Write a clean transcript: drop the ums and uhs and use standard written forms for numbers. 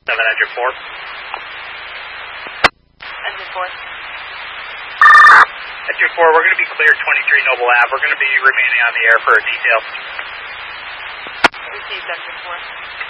Engine 4. Engine 4. Engine 4, we're going to be cleared 23 Noble Ave. We're going to be remaining on the air for a detail. Received, Engine 4.